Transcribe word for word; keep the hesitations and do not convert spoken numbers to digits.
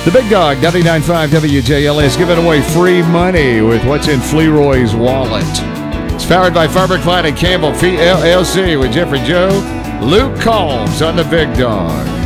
The Big Dog, ninety-nine point five W J L is giving away free money with what's in Fleroy's wallet. It's powered by Farmer Clyde and Campbell P L L C with Jeffrey Joe, Luke Combs on the Big Dog.